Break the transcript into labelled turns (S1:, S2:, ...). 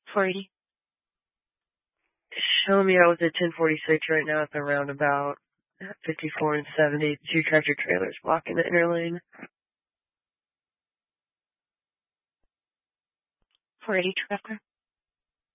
S1: 480.
S2: Show me out with a 1046 right now at the roundabout. 54 and 70, 2 tractor trailers blocking the inner lane.
S1: 480 traffic.